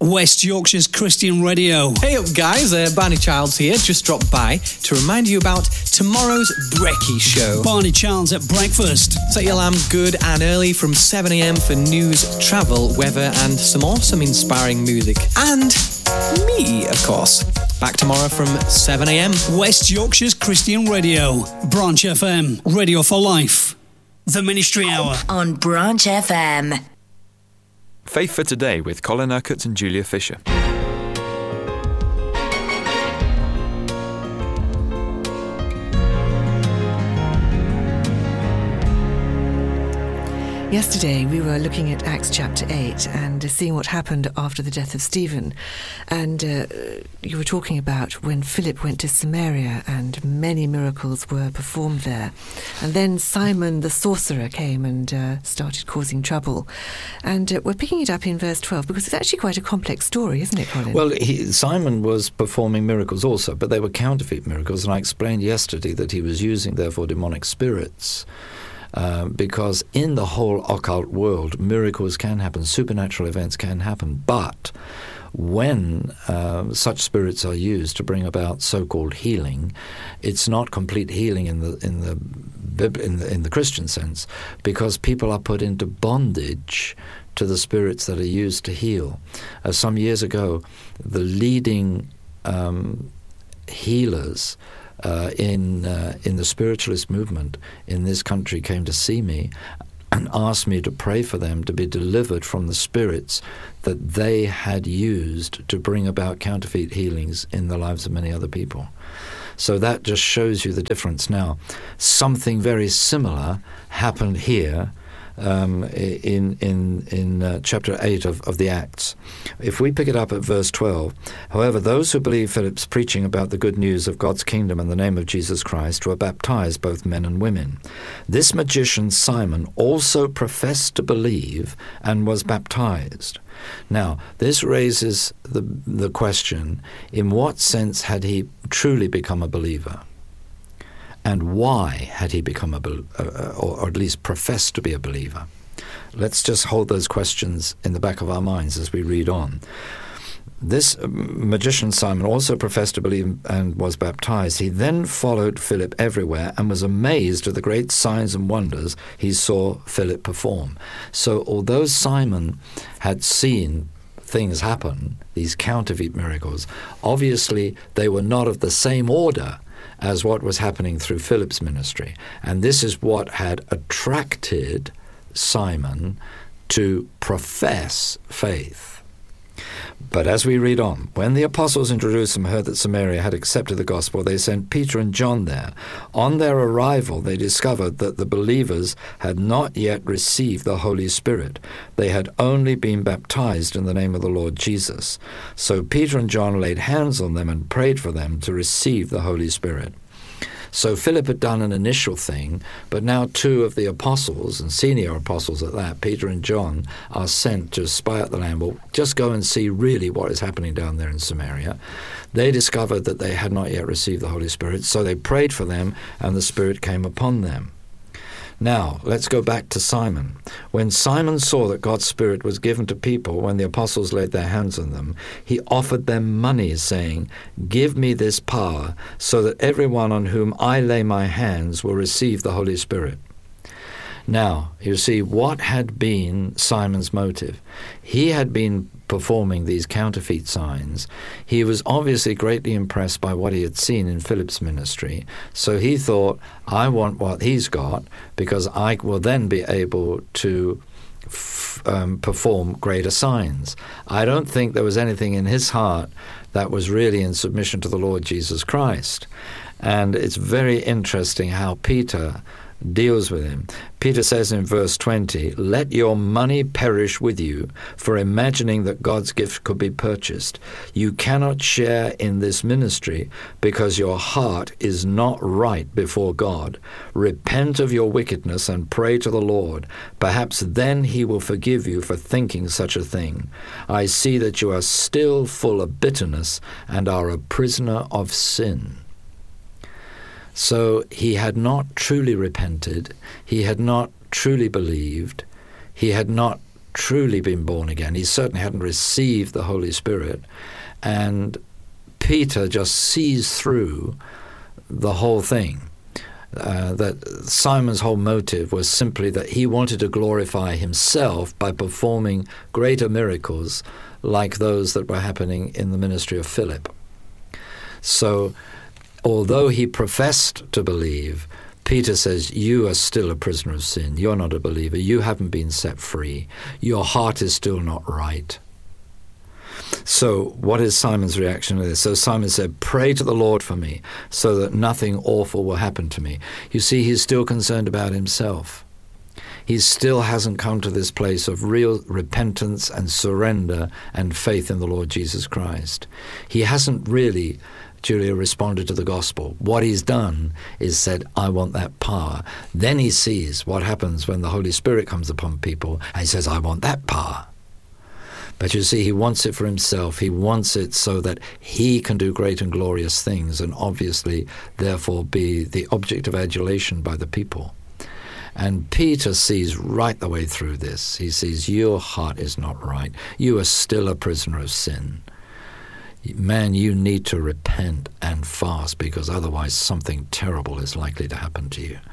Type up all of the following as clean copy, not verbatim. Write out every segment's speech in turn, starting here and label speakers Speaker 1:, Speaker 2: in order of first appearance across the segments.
Speaker 1: West Yorkshire's Christian Radio.
Speaker 2: Hey up guys, Barney Childs here, just dropped by to remind you about tomorrow's Brekkie Show.
Speaker 1: Barney Childs at breakfast.
Speaker 2: Set your alarm good and early from 7am for news, travel, weather and some awesome inspiring music. And me, of course. Back tomorrow from 7am.
Speaker 1: West Yorkshire's Christian Radio. Branch FM. Radio for life. The Ministry Hour.
Speaker 3: On Branch FM.
Speaker 4: Faith for Today with Colin Urquhart and Julia Fisher.
Speaker 5: Yesterday we were looking at Acts chapter 8 and seeing what happened after the death of Stephen. And you were talking about when Philip went to Samaria and many miracles were performed there. And then Simon the sorcerer came and started causing trouble. And we're picking it up in verse 12 because it's actually quite a complex story, isn't it, Colin?
Speaker 6: Well, Simon was performing miracles also, but they were counterfeit miracles. And I explained yesterday that he was using, therefore, demonic spirits. Because in the whole occult world, miracles can happen, supernatural events can happen, but when such spirits are used to bring about so-called healing, it's not complete healing in the Christian sense, because people are put into bondage to the spirits that are used to heal. Some years ago, the leading healers in the spiritualist movement in this country came to see me and asked me to pray for them to be delivered from the spirits that they had used to bring about counterfeit healings in the lives of many other people. So that just shows you the difference. Now, something very similar happened here in chapter 8 of the Acts. If we pick it up at verse 12, however, those who believe Philip's preaching about the good news of God's kingdom and the name of Jesus Christ were baptized, both men and women. This magician Simon also professed to believe and was baptized. Now, this raises the question, in what sense had he truly become a believer? And why had he become or at least professed to be a believer? Let's just hold those questions in the back of our minds as we read on. This magician Simon also professed to believe and was baptized. He then followed Philip everywhere and was amazed at the great signs and wonders he saw Philip perform. So although Simon had seen things happen, these counterfeit miracles, obviously they were not of the same order as what was happening through Philip's ministry. And this is what had attracted Simon to profess faith. But as we read on, when the apostles in Jerusalem heard that Samaria had accepted the gospel, they sent Peter and John there. On their arrival, they discovered that the believers had not yet received the Holy Spirit. They had only been baptized in the name of the Lord Jesus. So Peter and John laid hands on them and prayed for them to receive the Holy Spirit. So Philip had done an initial thing, but now two of the apostles, and senior apostles at that, Peter and John, are sent to spy out the land. Well, just go and see really what is happening down there in Samaria. They discovered that they had not yet received the Holy Spirit, so they prayed for them, and the Spirit came upon them. Now, let's go back to Simon. When Simon saw that God's Spirit was given to people when the apostles laid their hands on them, he offered them money, saying, "Give me this power, so that everyone on whom I lay my hands will receive the Holy Spirit." Now, you see, what had been Simon's motive? He had been performing these counterfeit signs. He was obviously greatly impressed by what he had seen in Philip's ministry. So he thought, I want what he's got, because I will then be able to perform greater signs. I don't think there was anything in his heart that was really in submission to the Lord Jesus Christ. And it's very interesting how Peter deals with him. Peter says in verse 20, "Let your money perish with you for imagining that God's gift could be purchased. You cannot share in this ministry because your heart is not right before God. Repent of your wickedness and pray to the Lord. Perhaps then he will forgive you for thinking such a thing. I see that you are still full of bitterness and are a prisoner of sin." So he had not truly repented, he had not truly believed, he had not truly been born again. He certainly hadn't received the Holy Spirit. And Peter just sees through the whole thing. That Simon's whole motive was simply that he wanted to glorify himself by performing greater miracles like those that were happening in the ministry of Philip. So, although he professed to believe, Peter says, you are still a prisoner of sin. You're not a believer. You haven't been set free. Your heart is still not right. So what is Simon's reaction to this? So Simon said, pray to the Lord for me so that nothing awful will happen to me. You see, he's still concerned about himself. He still hasn't come to this place of real repentance and surrender and faith in the Lord Jesus Christ. He hasn't really, Julia, responded to the gospel. What he's done is said, I want that power. Then he sees what happens when the Holy Spirit comes upon people and he says, I want that power. But you see, he wants it for himself. He wants it so that he can do great and glorious things and obviously, therefore, be the object of adulation by the people. And Peter sees right the way through this. He sees your heart is not right. You are still a prisoner of sin. Man, you need to repent and fast because otherwise something terrible is likely to happen to you.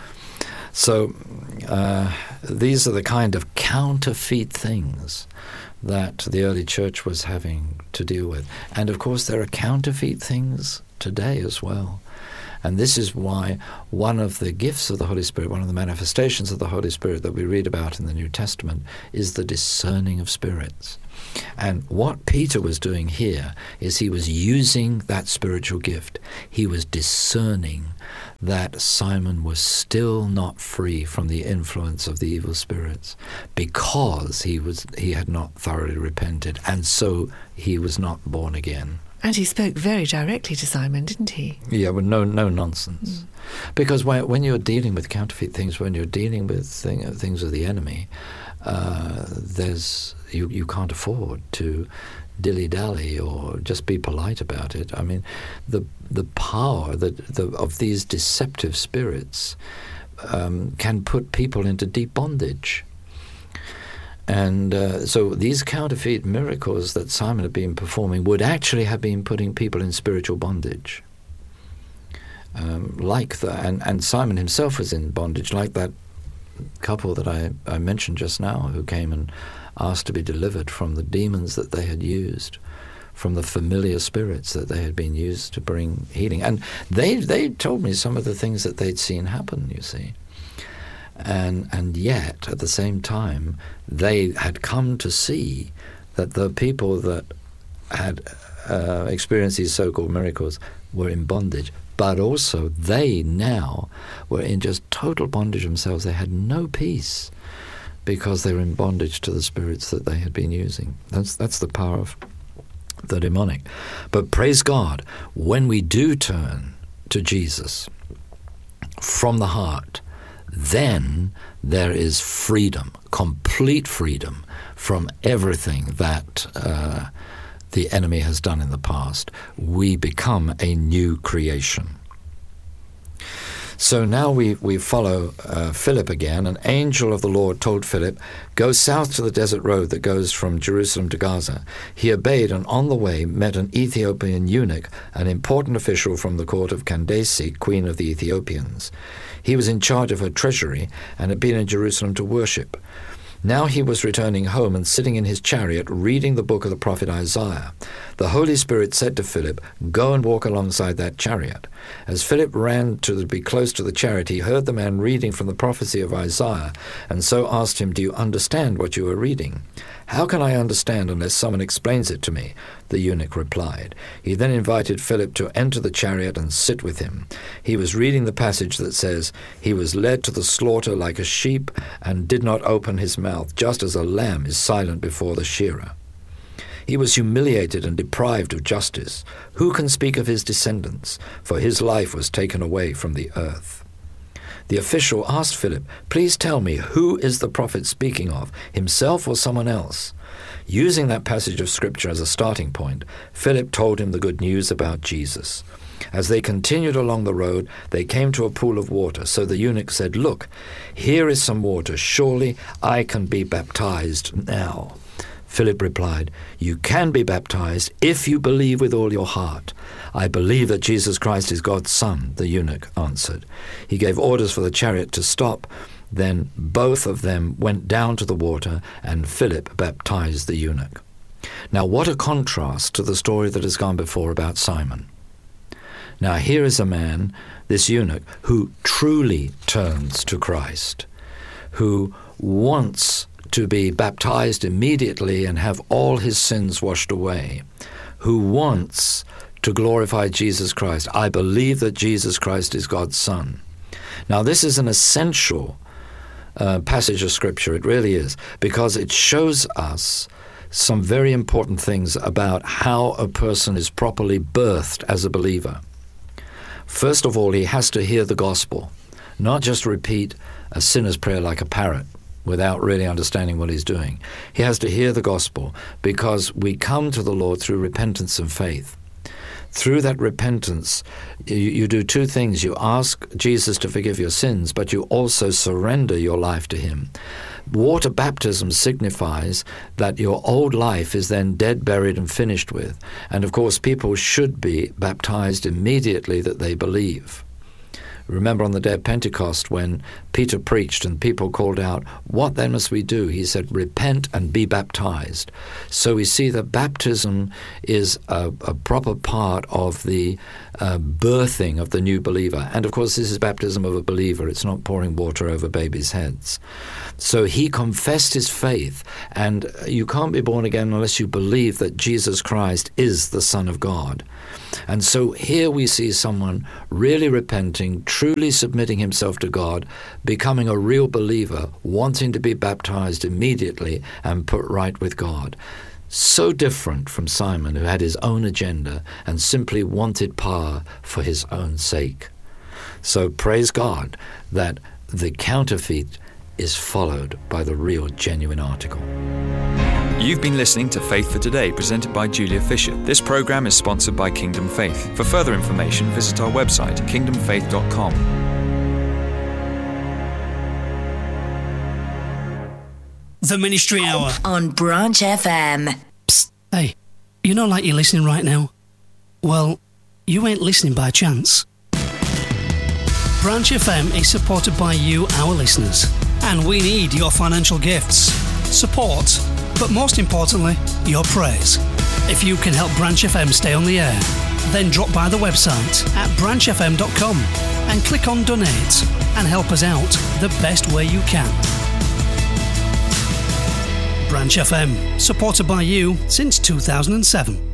Speaker 6: So these are the kind of counterfeit things that the early church was having to deal with. And of course there are counterfeit things today as well. And this is why one of the gifts of the Holy Spirit, one of the manifestations of the Holy Spirit that we read about in the New Testament is the discerning of spirits. And what Peter was doing here is he was using that spiritual gift. He was discerning that Simon was still not free from the influence of the evil spirits because he had not thoroughly repented, and so he was not born again.
Speaker 5: And he spoke very directly to Simon, didn't he?
Speaker 6: Yeah, well, no nonsense. Because when you're dealing with counterfeit things, when you're dealing with things of the enemy, you can't afford to dilly-dally or just be polite about it. I mean, the power of these deceptive spirits can put people into deep bondage. And so these counterfeit miracles that Simon had been performing would actually have been putting people in spiritual bondage. And Simon himself was in bondage, like that couple that I mentioned just now, who came and asked to be delivered from the demons that they had used, from the familiar spirits that they had been used to bring healing. And they told me some of the things that they'd seen happen, you see. And yet, at the same time, they had come to see that the people that had experienced these so-called miracles were in bondage. But also, they now were in just total bondage themselves. They had no peace because they were in bondage to the spirits that they had been using. That's the power of the demonic. But praise God, when we do turn to Jesus from the heart, then there is freedom, complete freedom from everything that the enemy has done in the past. We become a new creation. So now we follow Philip again. An angel of the Lord told Philip, go south to the desert road that goes from Jerusalem to Gaza. He obeyed and on the way met an Ethiopian eunuch, an important official from the court of Candace, queen of the Ethiopians. He was in charge of her treasury and had been in Jerusalem to worship. Now he was returning home and sitting in his chariot reading the book of the prophet Isaiah. The Holy Spirit said to Philip, go and walk alongside that chariot. As Philip ran to be close to the chariot, he heard the man reading from the prophecy of Isaiah, and so asked him, do you understand what you are reading? How can I understand unless someone explains it to me? The eunuch replied. He then invited Philip to enter the chariot and sit with him. He was reading the passage that says, he was led to the slaughter like a sheep and did not open his mouth, just as a lamb is silent before the shearer. He was humiliated and deprived of justice. Who can speak of his descendants? For his life was taken away from the earth. The official asked Philip, please tell me, who is the prophet speaking of, himself or someone else? Using that passage of Scripture as a starting point, Philip told him the good news about Jesus. As they continued along the road, they came to a pool of water. So the eunuch said, "Look, here is some water. Surely I can be baptized now." Philip replied, "You can be baptized if you believe with all your heart." "I believe that Jesus Christ is God's Son," the eunuch answered. He gave orders for the chariot to stop. Then both of them went down to the water, and Philip baptized the eunuch. Now what a contrast to the story that has gone before about Simon. Now here is a man, this eunuch, who truly turns to Christ, who wants to be baptized immediately and have all his sins washed away, who wants to glorify Jesus Christ. I believe that Jesus Christ is God's Son. Now this is an essential passage of Scripture, it really is, because it shows us some very important things about how a person is properly birthed as a believer. First of all, he has to hear the gospel, not just repeat a sinner's prayer like a parrot without really understanding what he's doing. He has to hear the gospel because we come to the Lord through repentance and faith. Through that repentance, you do two things. You ask Jesus to forgive your sins, but you also surrender your life to him. Water baptism signifies that your old life is then dead, buried, and finished with. And of course, people should be baptized immediately that they believe. Remember on the day of Pentecost when Peter preached and people called out, "What then must we do?" He said, "Repent and be baptized." So we see that baptism is a proper part of the birthing of the new believer. And of course, this is baptism of a believer. It's not pouring water over babies' heads. So he confessed his faith, and you can't be born again unless you believe that Jesus Christ is the Son of God. And so here we see someone really repenting, truly submitting himself to God, becoming a real believer, wanting to be baptized immediately and put right with God. So different from Simon, who had his own agenda and simply wanted power for his own sake. So praise God that the counterfeit is followed by the real, genuine article.
Speaker 4: You've been listening to Faith for Today, presented by Julia Fisher. This program is sponsored by Kingdom Faith. For further information, visit our website, kingdomfaith.com.
Speaker 1: The Ministry Hour
Speaker 3: on Branch FM.
Speaker 1: Psst, hey, you know like you're listening right now? Well, you ain't listening by chance. Branch FM is supported by you, our listeners, and we need your financial gifts, support, but most importantly, your praise. If you can help Branch FM stay on the air, then drop by the website at branchfm.com and click on Donate and help us out the best way you can. Branch FM, supported by you since 2007.